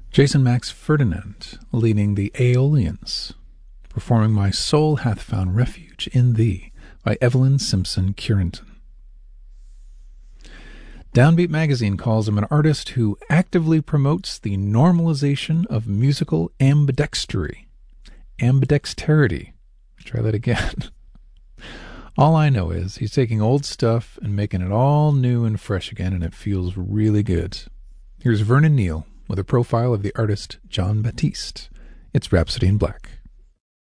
Jason Max Ferdinand leading the Aeolians, performing My Soul Hath Found Refuge in Thee by Evelyn Simpson Curenton. Downbeat magazine calls him an artist who actively promotes the normalization of musical ambidexterity. Ambidexterity. Try that again. All I know is he's taking old stuff and making it all new and fresh again, and it feels really good. Here's Vernon Neal with a profile of the artist Jon Batiste. It's Rhapsody in Black.